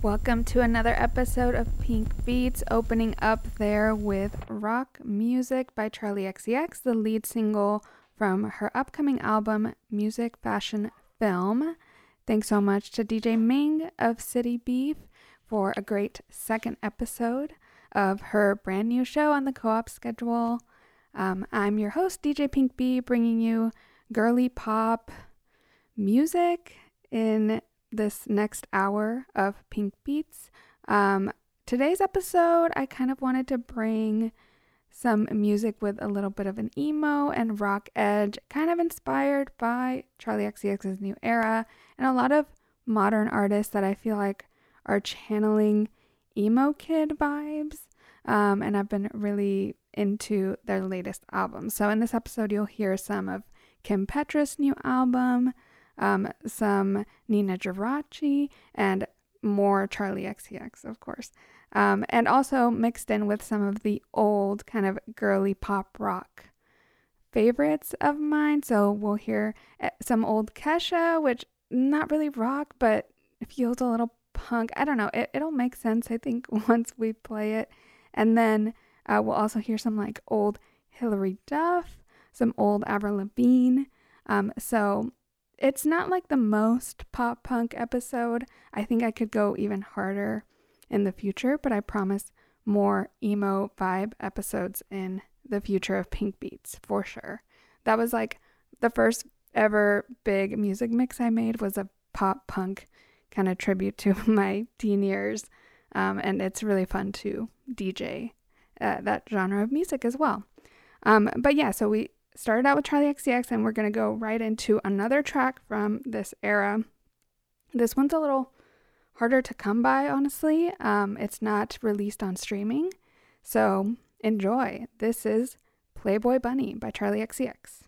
Welcome to another episode of Pink Beats, opening up there with Rock Music by Charli XCX, the lead single from her upcoming album, Music Fashion Film. Thanks so much to DJ Ming of City Beef for a great second episode of her brand new show on the Co-op schedule. I'm your host, DJ Pink B, bringing you girly pop music in this next hour of Pink Beats. Today's episode, I kind of wanted to bring some music with a little bit of an emo and rock edge, kind of inspired by Charli XCX's new era and a lot of modern artists that I feel like are channeling emo kid vibes. And I've been really into their latest album. So in this episode, you'll hear some of Kim Petras' new album, some Nina Geraci, and more Charli XCX, of course. And also mixed in with some of the old kind of girly pop rock favorites of mine. So we'll hear some old Kesha, which not really rock, but feels a little punk. I don't know. It'll make sense, I think, once we play it. And then we'll also hear some like old Hilary Duff, some old Avril Lavigne. So it's not like the most pop punk episode. I think I could go even harder in the future, but I promise more emo vibe episodes in the future of Pink Beats for sure. That was like the first ever big music mix I made, was a pop punk kind of tribute to my teen years. And it's really fun to DJ that genre of music as well. But yeah, so we started out with Charli XCX, and we're going to go right into another track from this era. This one's a little harder to come by, honestly. It's not released on streaming, so enjoy. This is Playboy Bunny by Charli XCX.